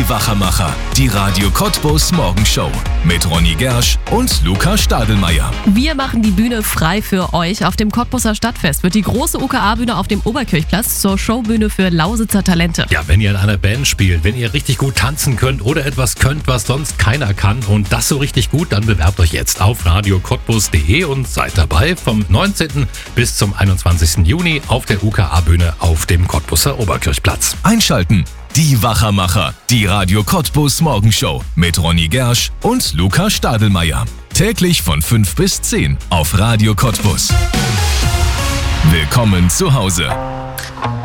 Die Wachermacher, die Radio Cottbus Morgenshow mit Ronny Gersch und Luca Stadelmeier. Wir machen die Bühne frei für euch. Auf dem Cottbuser Stadtfest wird die große UKA-Bühne auf dem Oberkirchplatz zur Showbühne für Lausitzer Talente. Ja, wenn ihr in einer Band spielt, wenn ihr richtig gut tanzen könnt oder etwas könnt, was sonst keiner kann und das so richtig gut, dann bewerbt euch jetzt auf radiocottbus.de und seid dabei vom 19. bis zum 21. Juni auf der UKA-Bühne auf dem Cottbuser Oberkirchplatz. Einschalten. Die Wachermacher, die Radio Cottbus Morgenshow mit Ronny Gersch und Luca Stadelmeier. Täglich von 5 bis 10 auf Radio Cottbus. Willkommen zu Hause.